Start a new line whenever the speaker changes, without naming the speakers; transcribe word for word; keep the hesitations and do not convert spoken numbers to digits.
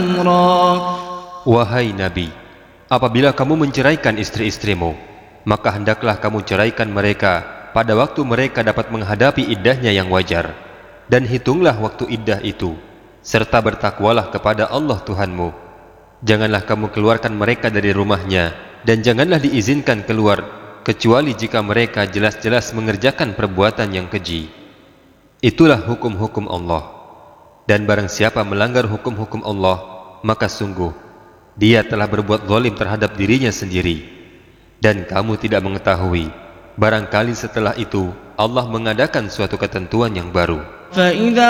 Wahai Nabi, apabila kamu menceraikan istri-istrimu, maka hendaklah kamu ceraikan mereka pada waktu mereka dapat menghadapi iddahnya yang wajar, dan hitunglah waktu iddah itu, serta bertakwalah kepada Allah Tuhanmu. Janganlah kamu keluarkan mereka dari rumahnya, dan janganlah diizinkan keluar kecuali jika mereka jelas-jelas mengerjakan perbuatan yang keji. Itulah hukum-hukum Allah. Dan barang siapa melanggar hukum-hukum Allah, maka sungguh dia telah berbuat zalim terhadap dirinya sendiri. Dan kamu tidak mengetahui, barangkali setelah itu Allah mengadakan suatu ketentuan yang baru.